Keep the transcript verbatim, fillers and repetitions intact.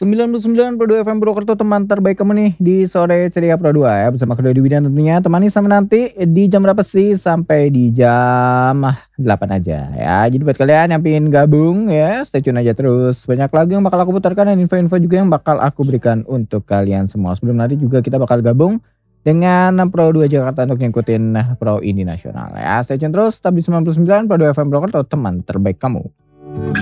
sembilan puluh sembilan koma dua F M Purwokerto, teman terbaik kamu nih di sore ceria Pro dua ya, bersama kedua Dwi dan tentunya temani sampai nanti di jam berapa sih? Sampai di jam delapan aja ya. Jadi buat kalian yang pengen gabung ya, stay tune aja terus. Banyak lagu yang bakal aku putarkan dan info-info juga yang bakal aku berikan untuk kalian semua. Sebelum nanti juga kita bakal gabung dengan Pro dua Jakarta untuk ngikutin Pro Indie Nasional ya. Stay tune terus, tetap di sembilan puluh sembilan koma dua F M Purwokerto, teman terbaik kamu.